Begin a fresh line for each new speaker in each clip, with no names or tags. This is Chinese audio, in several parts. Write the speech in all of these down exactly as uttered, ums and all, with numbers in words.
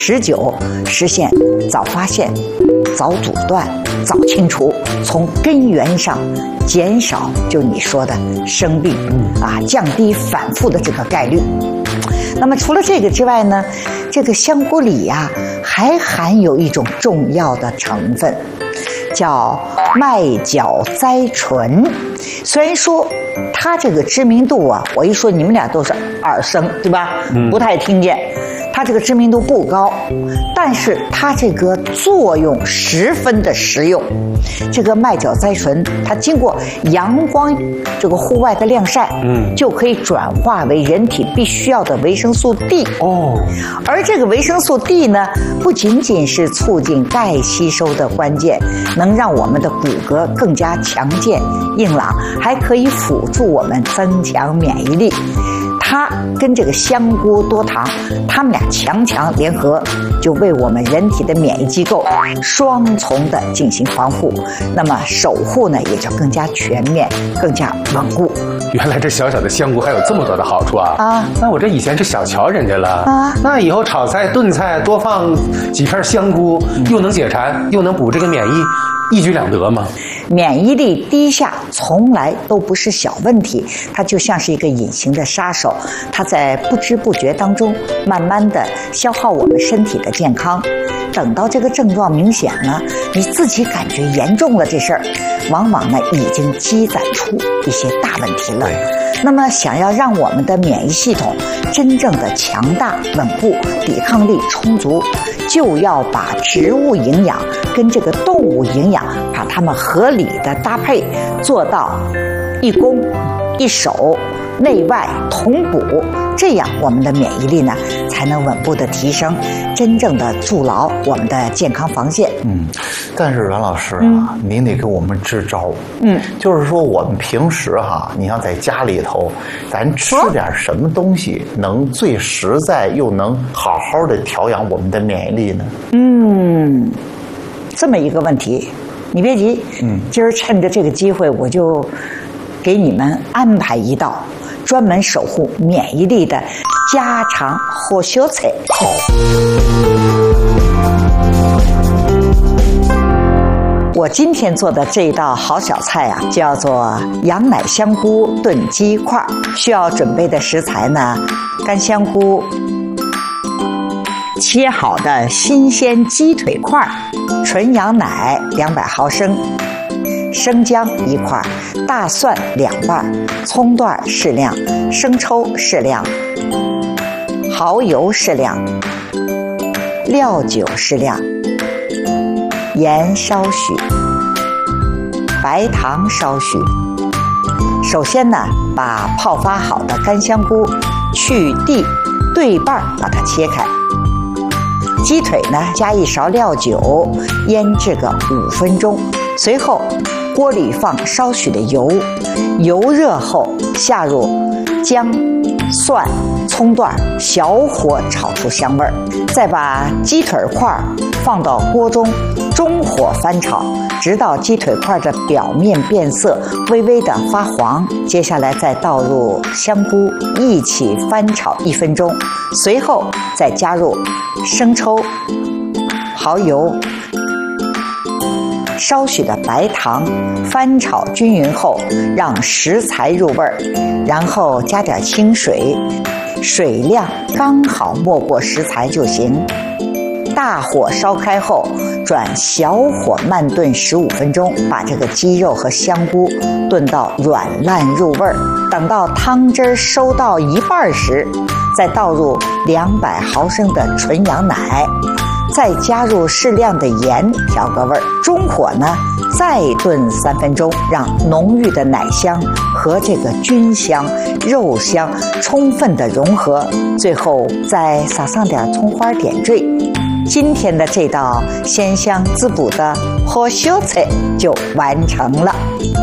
持久，实现早发现、早阻断、早清除，从根源上减少就你说的生病啊，降低反复的这个概率。那么除了这个之外呢，这个香菇里呀、啊、还含有一种重要的成分，叫麦角甾醇。虽然说它这个知名度啊，我一说你们俩都是耳生，对吧？不太听见。它这个知名度不高，但是它这个作用十分的实用。这个麦角甾醇，它经过阳光这个户外的晾晒，嗯，就可以转化为人体必须要的维生素 D。哦，而这个维生素 D 呢，不仅仅是促进钙吸收的关键，能让我们的骨骼更加强健硬朗，还可以辅助我们增强免疫力。它跟这个香菇多糖，它们俩强强联合，就为我们人体的免疫机构双重的进行防护，那么守护呢也就更加全面，更加稳固。
原来这小小的香菇还有这么多的好处啊！啊，那我这以前是小瞧人家了啊。那以后炒菜炖菜多放几片香菇，又能解馋，又能补这个免疫，一举两得嘛。
免疫力低下从来都不是小问题，它就像是一个隐形的杀手，它在不知不觉当中慢慢的消耗我们身体的健康。等到这个症状明显了，你自己感觉严重了，这事儿往往呢已经积攒出一些大问题了。那么想要让我们的免疫系统真正的强大稳固，抵抗力充足，就要把植物营养跟这个动物营养把它们合理的搭配，做到一攻一守，内外同补，这样我们的免疫力呢才能稳步的提升，真正的筑牢我们的健康防线。
嗯，但是阮老师啊，嗯、您得给我们支招。
嗯，
就是说我们平时哈，你像在家里头，咱吃点什么东西能最实在又能好好的调养我们的免疫力呢？
嗯，这么一个问题，你别急，嗯，今儿趁着这个机会，我就给你们安排一道专门守护免疫力的家常好小菜。
好。
我今天做的这一道好小菜啊，叫做羊奶香菇炖鸡块。需要准备的食材呢，干香菇，切好的新鲜鸡腿块，纯羊奶两百毫升，生姜一块，大蒜两瓣，葱段适量，生抽适量，蚝油适量，料酒适量，盐少许，白糖少许。首先呢，把泡发好的干香菇去蒂对半把它切开。鸡腿呢，加一勺料酒，腌制个五分钟。随后，锅里放少许的油，油热后下入姜、蒜、葱段，小火炒出香味儿。再把鸡腿块放到锅中，中火翻炒，直到鸡腿块的表面变色，微微的发黄。接下来再倒入香菇，一起翻炒一分钟。随后再加入生抽、蚝油、少许的白糖，翻炒均匀后，让食材入味儿，然后加点清水，水量刚好没过食材就行。大火烧开后，转小火慢炖十五分钟，把这个鸡肉和香菇炖到软烂入味儿。等到汤汁收到一半时，再倒入两百毫升的纯羊奶，再加入适量的盐调个味儿。中火呢，再炖三分钟，让浓郁的奶香和这个菌香、肉香充分的融合。最后再撒上点葱花点缀。今天的这道鲜香滋补的好小菜就完成了。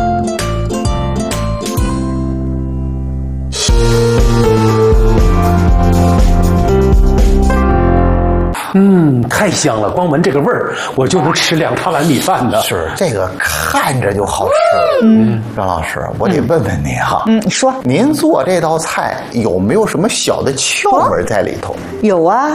嗯，太香了！光闻这个味儿，我就能吃两大碗米饭的。
是，这个看着就好吃。嗯，张老师，我得问问您哈。
嗯，你说，
您做这道菜有没有什么小的窍门在里头？
有啊，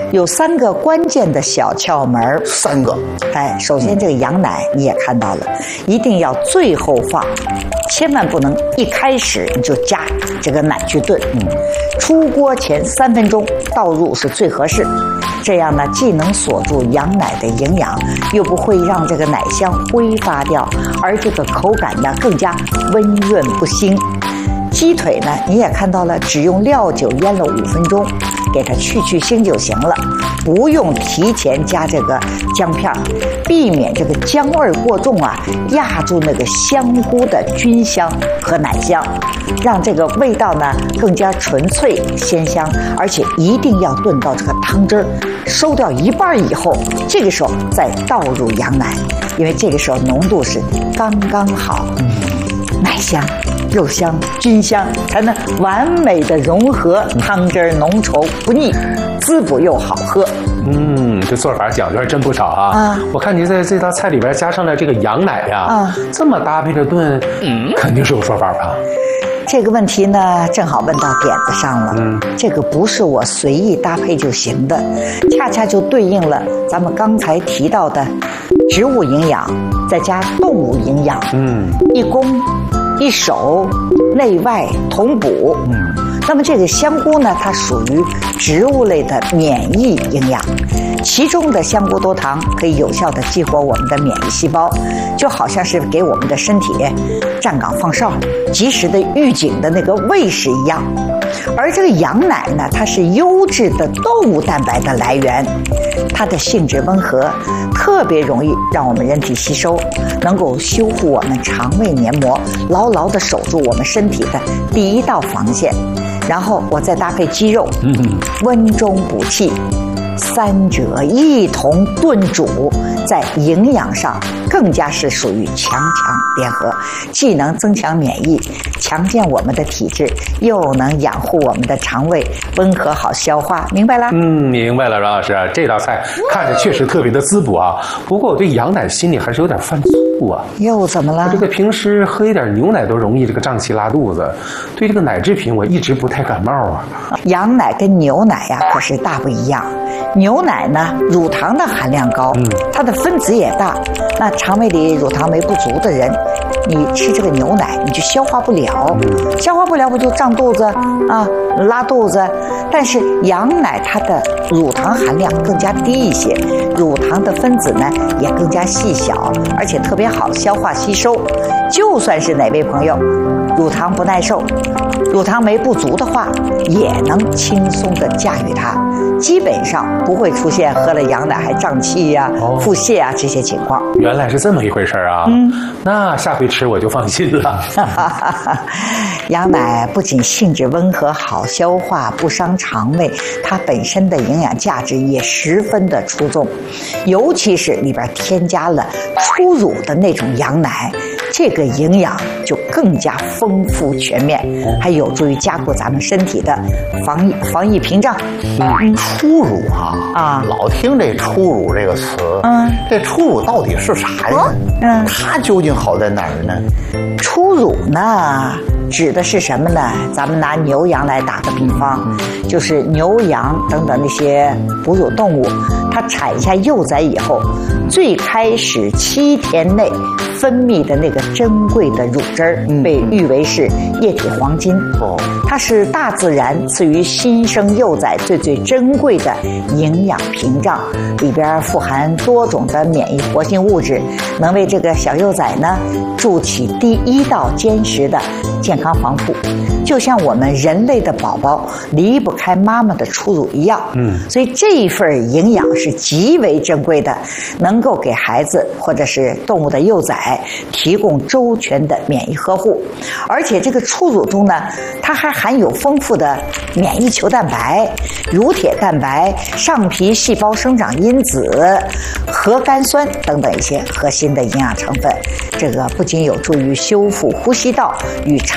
有三个关键的小窍门。
三个。
哎，首先这个羊奶你也看到了，一定要最后放，千万不能一开始你就加这个奶去炖。嗯，出锅前三分钟倒入是最合适。这样呢，既能锁住羊奶的营养，又不会让这个奶香挥发掉，而这个口感呢更加温润不腥。鸡腿呢，你也看到了，只用料酒腌了五分钟，给它去去腥就行了，不用提前加这个姜片，避免这个姜味过重啊，压住那个香菇的菌香和奶香，让这个味道呢更加纯粹鲜香。而且一定要炖到这个汤汁儿收掉一半以后，这个时候再倒入羊奶，因为这个时候浓度是刚刚好，奶香、肉香、菌香才能完美的融合，汤汁浓稠不腻，滋补又好喝。
嗯，这做法讲究还真不少啊！啊，我看您在这道菜里边加上了这个羊奶呀，啊，这么搭配着炖，嗯，肯定是有说法吧？
这个问题呢，正好问到点子上了。嗯，这个不是我随意搭配就行的，恰恰就对应了咱们刚才提到的植物营养，再加动物营养。嗯，一攻一守，内外同补。嗯，那么这个香菇呢，它属于植物类的免疫营养，其中的香菇多糖可以有效的激活我们的免疫细胞，就好像是给我们的身体站岗放哨，及时的预警的那个卫士一样。而这个羊奶呢，它是优质的动物蛋白的来源，它的性质温和，特别容易让我们人体吸收，能够修复我们肠胃黏膜，牢牢地守住我们身体的第一道防线。然后我再搭配鸡肉，嗯，温中补气，三者一同炖煮，在营养上更加是属于强强联合，既能增强免疫，强健我们的体质，又能养护我们的肠胃，温和好消化，明白啦？
嗯，明白了，阮老师，这道菜看着确实特别的滋补啊。不过我对羊奶心里还是有点犯怵啊。
又怎么了？
这个平时喝一点牛奶都容易这个胀气拉肚子，对这个奶制品我一直不太感冒啊。
羊奶跟牛奶呀、啊、可是大不一样。牛奶呢，乳糖的含量高，嗯，它的分子也大。那肠胃里乳糖酶不足的人，你吃这个牛奶，你就消化不了，嗯、消化不了不就胀肚子啊、拉肚子？但是羊奶它的乳糖含量更加低一些，乳糖的分子呢也更加细小，而且特别好消化吸收。就算是哪位朋友乳糖不耐受、乳糖酶不足的话，也能轻松地驾驭它，基本上不会出现喝了羊奶还胀气呀、啊、哦、腹泻啊这些情况。
原来是这么一回事啊！嗯，那下回吃我就放心了。
羊奶不仅性质温和、好消化、不伤肠胃，它本身的营养价值也十分的出众，尤其是里边添加了初乳的那种羊奶。这个营养就更加丰富全面，还有助于加固咱们身体的防疫防疫屏障。
嗯，初乳啊啊，老听这初乳这个词，嗯，这初乳到底是啥呀？嗯，它究竟好在哪儿呢？
初乳呢，指的是什么呢？咱们拿牛羊来打个比方，就是牛羊等等那些哺乳动物，它产下幼崽以后，最开始七天内分泌的那个珍贵的乳汁儿，被誉为是液体黄金。哦，它是大自然赐予新生幼崽最最珍贵的营养屏障，里边富含多种的免疫活性物质，能为这个小幼崽呢筑起第一道坚实的健康防护，就像我们人类的宝宝离不开妈妈的初乳一样。嗯，所以这一份营养是极为珍贵的，能够给孩子或者是动物的幼崽提供周全的免疫呵护。而且这个初乳中呢，它还含有丰富的免疫球蛋白、乳铁蛋白、上皮细胞生长因子、核苷酸等等一些核心的营养成分。这个不仅有助于修复呼吸道与肠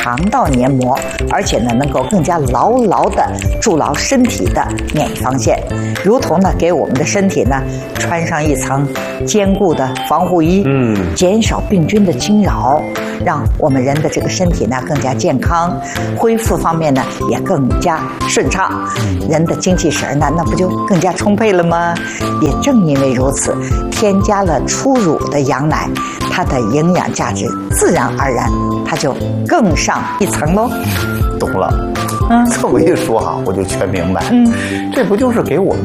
肠道黏膜，而且呢能够更加牢牢地筑牢身体的免疫防线，如同呢给我们的身体呢穿上一层坚固的防护衣，嗯，减少病菌的侵扰，让我们人的这个身体呢更加健康，恢复方面呢也更加顺畅，人的精气神呢那不就更加充沛了吗？也正因为如此，添加了初乳的羊奶，它的营养价值自然而然它就更上一层喽。
懂了，嗯，这么一说哈，我就全明白。嗯，这不就是给我们